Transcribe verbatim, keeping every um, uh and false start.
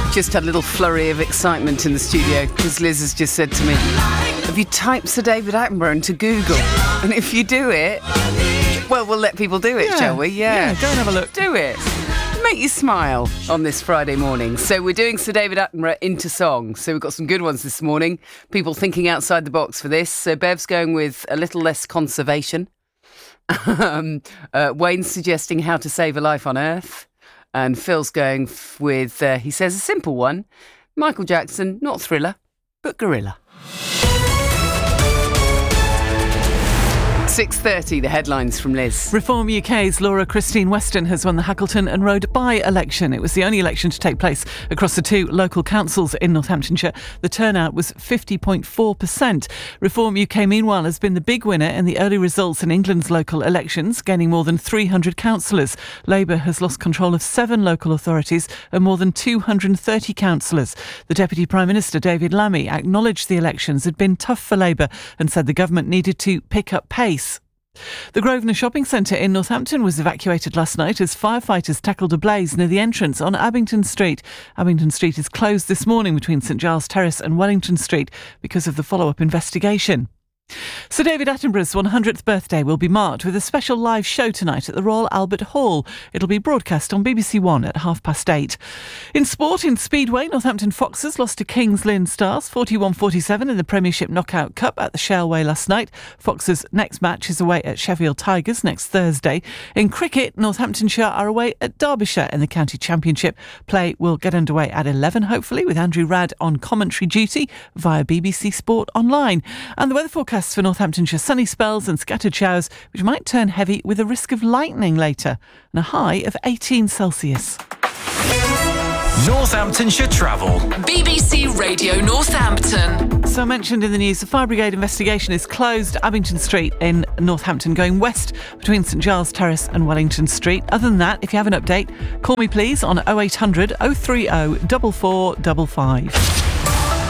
Just had a little flurry of excitement in the studio because Liz has just said to me, have you typed Sir David Attenborough into Google? And if you do it, well, we'll let people do it, yeah. shall we? Yeah. yeah, go and have a look. Do it. Make you smile on this Friday morning. So we're doing Sir David Attenborough into song. So we've got some good ones this morning. People thinking outside the box for this. So Bev's going with a little less conservation. um, uh, Wayne's suggesting how to save a life on Earth. And Phil's going f- with, uh, he says, a simple one. Michael Jackson, not Thriller, but Gorilla. six thirty, the headlines from Liz. Reform U K's Laura Christine Weston has won the Hackleton and Road by-election. It was the only election to take place across the two local councils in Northamptonshire. The turnout was fifty point four percent. Reform U K, meanwhile, has been the big winner in the early results in England's local elections, gaining more than three hundred councillors. Labour has lost control of seven local authorities and more than two hundred thirty councillors. The Deputy Prime Minister, David Lammy, acknowledged the elections had been tough for Labour and said the government needed to pick up pace. The Grosvenor Shopping Centre in Northampton was evacuated last night as firefighters tackled a blaze near the entrance on Abington Street. Abington Street is closed this morning between St Giles Terrace and Wellington Street because of the follow-up investigation. Sir David Attenborough's one hundredth birthday will be marked with a special live show tonight at the Royal Albert Hall. It'll be broadcast on B B C One at half past eight. In sport, in Speedway, Northampton Foxes lost to Kings Lynn Stars forty-one forty-seven in the Premiership Knockout Cup at the Shaleway last night. Foxes' next match is away at Sheffield Tigers next Thursday. In cricket, Northamptonshire are away at Derbyshire in the County Championship. Play will get underway at eleven, hopefully, with Andrew Radd on commentary duty via B B C Sport Online. And the weather forecast for Northamptonshire: sunny spells and scattered showers, which might turn heavy with a risk of lightning later, and a high of eighteen Celsius. Northamptonshire travel. B B C Radio Northampton. So I mentioned in the news, the fire brigade investigation is closed. Abington Street in Northampton going west between St Giles Terrace and Wellington Street. Other than that, if you have an update, call me please on oh eight hundred, oh three oh, four four five five.